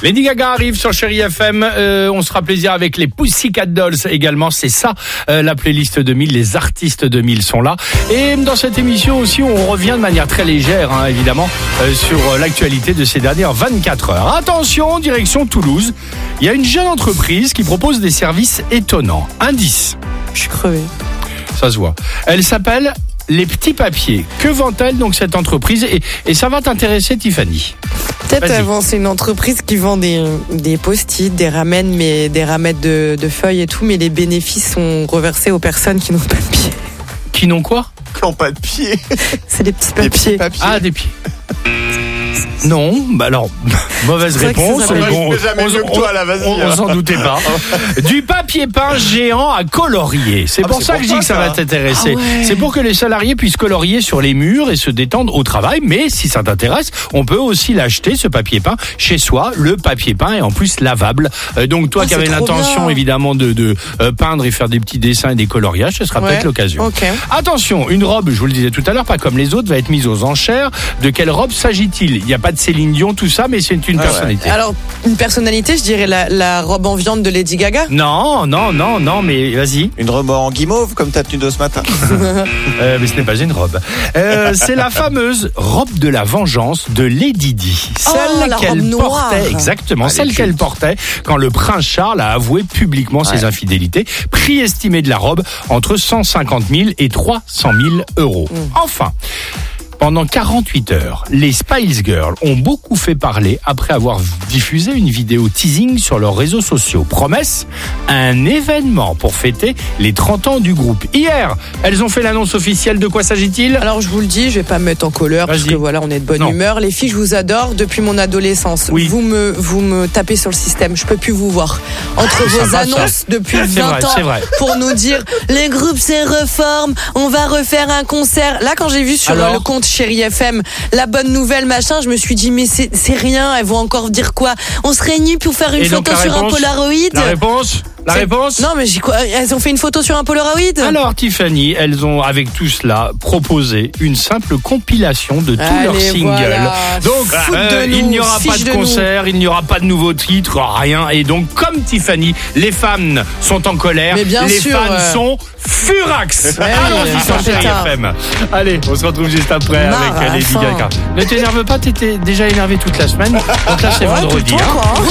Lady Gaga arrive sur Chérie FM. On se fera plaisir avec les Pussycat Dolls également. C'est ça, la playlist 2000. Les artistes 2000 sont là. Et dans cette émission aussi, on revient de manière très légère, évidemment, sur l'actualité de ces dernières 24 heures. Attention, direction Toulouse. Il y a une jeune entreprise qui propose des services étonnants. Indice. Je suis crevée. Ça se voit. Elle s'appelle Les Petits Papiers. Que vend-elle donc cette entreprise et ça va t'intéresser, Tiffany. Peut-être c'est une entreprise qui vend des post-it, des ramènes, mais des ramettes de feuilles et tout, mais les bénéfices sont reversés aux personnes qui n'ont pas de pieds. Qui n'ont quoi ? Qui n'ont pas de pieds. C'est des petits papiers. Ah, des pieds. Non, bah alors, mauvaise réponse. On s'en doutait pas. Du papier peint géant à colorier. C'est pour ça que je dis que ça va t'intéresser. C'est pour que les salariés puissent colorier sur les murs et se détendre au travail. Mais si ça t'intéresse, on peut aussi l'acheter, ce papier peint, chez soi. Le papier peint est en plus lavable. Donc toi qui avais l'intention évidemment de peindre et faire des petits dessins et des coloriages, ce sera peut-être l'occasion. Okay. Attention, une robe, je vous le disais tout à l'heure, pas comme les autres, va être mise aux enchères. De quelle robe s'agit-il ? Il n'y a pas de Céline Dion, tout ça, mais c'est une personnalité. Alors, une personnalité, je dirais la robe en viande de Lady Gaga. Non, mais vas-y. Une robe en guimauve, comme ta tenue de ce matin. Mais ce n'est pas une robe. C'est la fameuse robe de la vengeance de Lady Di. Celle qu'elle portait, exactement, celle qu'elle portait quand le prince Charles a avoué publiquement ses infidélités. Prix estimé de la robe entre 150 000 et 300 000 euros. Enfin, pendant 48 heures, les Spice Girls ont beaucoup fait parler après avoir diffusé une vidéo teasing sur leurs réseaux sociaux. Promesse, un événement pour fêter les 30 ans du groupe. Hier, elles ont fait l'annonce officielle. De quoi s'agit-il ? Alors je vous le dis, je vais pas me mettre en colère parce que voilà, on est de bonne humeur. Les filles, je vous adore depuis mon adolescence. Oui. Vous me tapez sur le système, je peux plus vous voir. Entre vos annonces depuis 20 ans pour nous dire les groupes se reforment, on va refaire un concert. Là quand j'ai vu sur le compte Chérie FM, la bonne nouvelle, machin, je me suis dit, mais c'est rien, elles vont encore dire quoi ? On se réunit pour faire une photo sur un Polaroid ? La réponse ? Non, mais elles ont fait une photo sur un Polaroid ? Alors, Tiffany, elles ont, avec tout cela, proposé une simple compilation de tous leurs singles. Voilà. Donc, il n'y aura pas de concert, il n'y aura pas de nouveaux titres, rien. Et donc, comme Tiffany, les fans sont en colère, les fans sont furax. Allons-y sur Chérie FM. Allez, on se retrouve juste après avec Lady Gaga. Ne t'énerve pas, t'étais déjà énervé toute la semaine. Donc là, c'est vendredi.